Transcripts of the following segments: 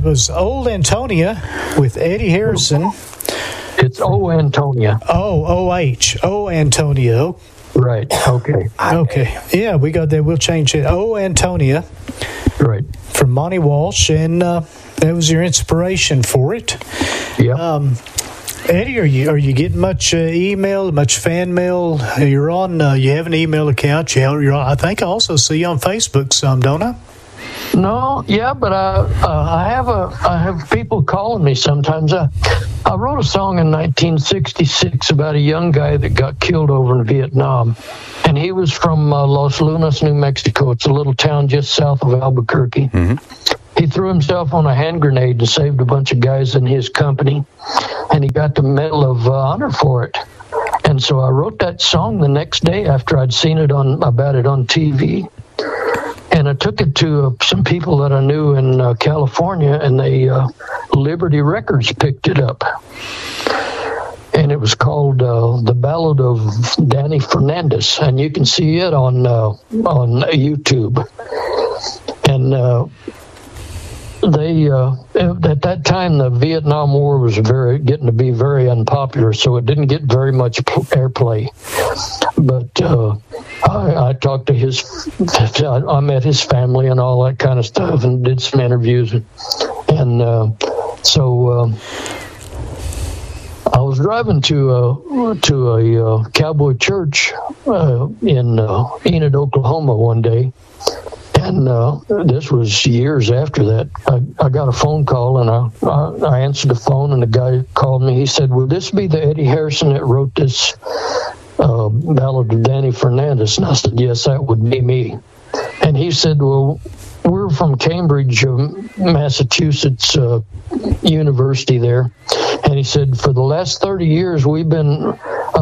was Old Antonia with Eddie Harrison. It's O Antonia. Oh, O-H. O Antonia. Right. Okay. Okay. Yeah, we got that. We'll change it. O Antonia. Right. From Monty Walsh, and that was your inspiration for it. Yeah. Eddie, are you getting much email, much fan mail? You're on. You have an email account. You're on, I think I also see you on Facebook some, don't I? No, yeah, but I have people calling me sometimes. I wrote a song in 1966 about a young guy that got killed over in Vietnam, and he was from Los Lunas, New Mexico. It's a little town just south of Albuquerque. Mm-hmm. He threw himself on a hand grenade and saved a bunch of guys in his company, and he got the Medal of Honor for it. And so I wrote that song the next day after I'd seen it about it on TV. And I took it to some people that I knew in California, and they Liberty Records picked it up. And it was called The Ballad of Danny Fernandez, and you can see it on YouTube. And they at that time the Vietnam War was getting to be very unpopular, so it didn't get very much airplay. But I talked to I met his family and all that kind of stuff, and did some interviews, and so I was driving to a cowboy church in Enid, Oklahoma one day. And this was years after that. I got a phone call, and I answered the phone, and the guy called me. He said, "Would this be the Eddie Harrison that wrote this Ballad of Danny Fernandez?" And I said, "Yes, that would be me." And he said, "Well, we're from Cambridge, Massachusetts University there." And he said, "For the last 30 years, we've been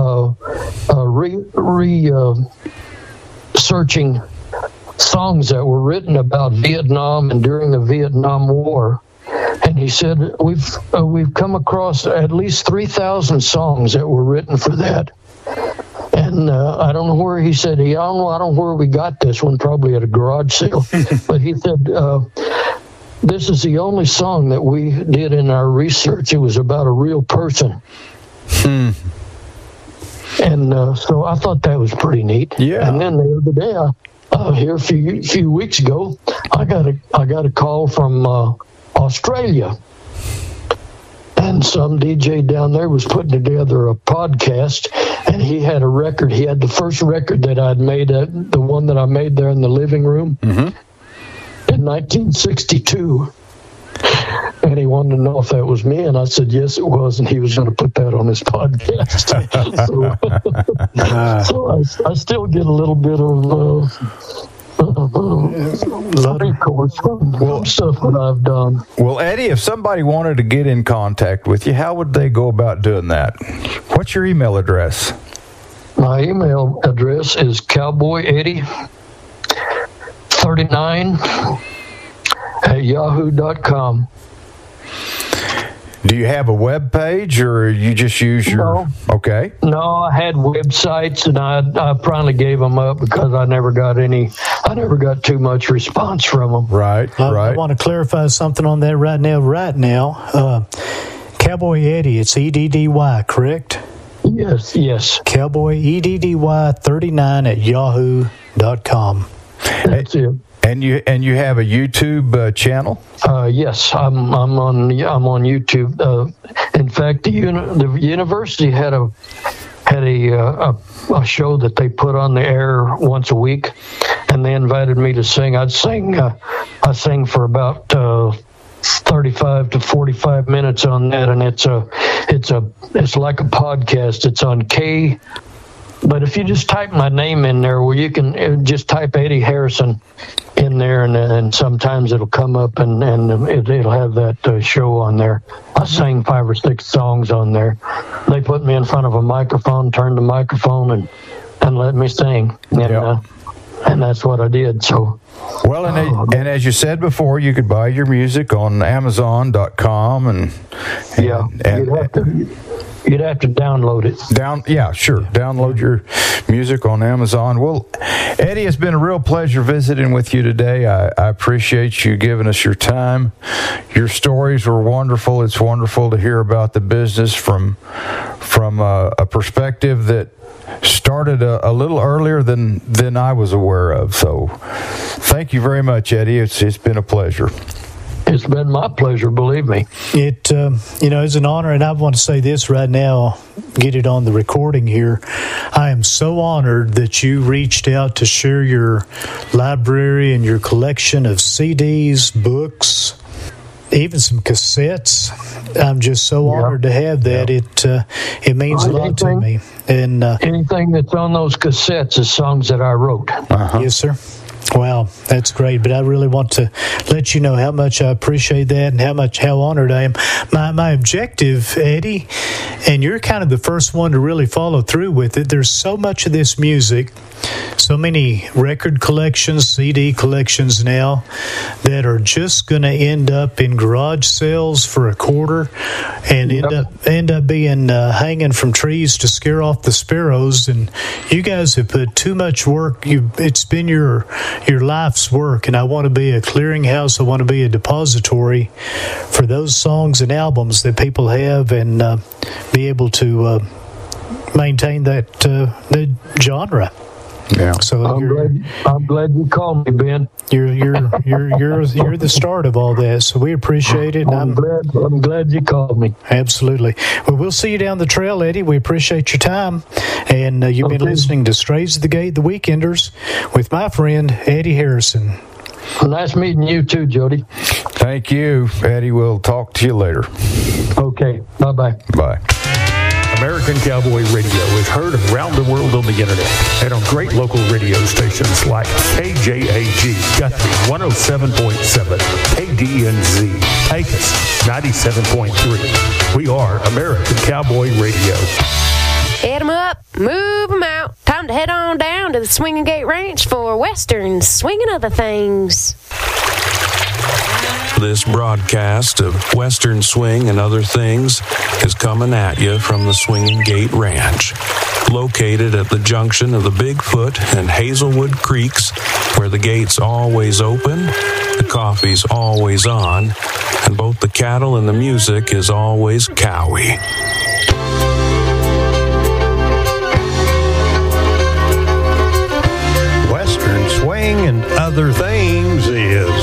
searching songs that were written about Vietnam and during the Vietnam War." And he said, we've come across at least 3,000 songs that were written for that. And I don't know where, he said, I don't know where we got this one, probably at a garage sale. But he said, this is the only song that we did in our research. It was about a real person. And so I thought that was pretty neat. Yeah. And then the other day, here a few weeks ago, I got a call from Australia, and some DJ down there was putting together a podcast, and he had a record. He had the first record that I'd made, the one that I made there in the living room in 1962. And he wanted to know if that was me, and I said yes, it was, and he was going to put that on his podcast. So I still get a little bit of stuff that I've done. Well, Eddie, if somebody wanted to get in contact with you, how would they go about doing that? What's your email address? My email address is cowboyeddie39@yahoo.com. Do you have a web page, or you just use your... No. Okay. No, I had websites, and I finally gave them up because I never got too much response from them. Right. I want to clarify something on that right now. Cowboy Eddie, it's EDDY, correct? Yes. Cowboy EDDY39@yahoo.com. That's it. And you have a YouTube channel? Yes, I'm on YouTube. In fact, the university had a show that they put on the air once a week, and they invited me to sing. I sang for about 35 to 45 minutes on that, and it's like a podcast. It's on K. But if you just type my name in there, well, you can just type Eddie Harrison in there, and sometimes it'll come up, and it'll have that show on there. I sang 5 or 6 songs on there. They put me in front of a microphone, turned the microphone, and let me sing. And that's what I did. So, well, and as you said before, you could buy your music on Amazon.com, you'd have to. You'd have to download it. Download your music on Amazon. Well, Eddie, it's been a real pleasure visiting with you today. I appreciate you giving us your time. Your stories were wonderful. It's wonderful to hear about the business from a perspective that started a little earlier than I was aware of. So thank you very much, Eddie. It's been a pleasure. It's been my pleasure, believe me. It, is an honor, and I want to say this right now, get it on the recording here. I am so honored that you reached out to share your library and your collection of CDs, books, even some cassettes. I'm just so honored to have that. It means a lot to me. And anything that's on those cassettes is songs that I wrote. Yes, sir. Wow, that's great. But I really want to let you know how much I appreciate that and how honored I am. My objective, Eddie, and you're kind of the first one to really follow through with it. There's so much of this music, so many record collections, CD collections now that are just going to end up in garage sales for a quarter and end up being hanging from trees to scare off the sparrows. And you guys have put too much work. It's been your life's work, and I want to be a clearinghouse. I want to be a depository for those songs and albums that people have, and be able to maintain that genre. Yeah. So I'm glad you called me, Ben. You're the start of all that. So we appreciate it. And I'm glad you called me. Absolutely. Well, we'll see you down the trail, Eddie. We appreciate your time. And you've been listening to Strays of the Gate, The Weekenders, with my friend Eddie Harrison. Well, nice meeting you too, Jody. Thank you, Eddie. We'll talk to you later. Okay. Bye-bye. Bye. American Cowboy Radio is heard around the world on the internet and on great local radio stations like KJAG, Guthrie 107.7, KDNZ, Pecos 97.3. We are American Cowboy Radio. Head 'em up, move 'em out. Time to head on down to the Swinging Gate Ranch for Western Swinging Other Things. This broadcast of Western Swing and Other Things is coming at you from the Swinging Gate Ranch, located at the junction of the Bigfoot and Hazelwood Creeks, where the gate's always open, the coffee's always on, and both the cattle and the music is always cowy. Western Swing and Other Things is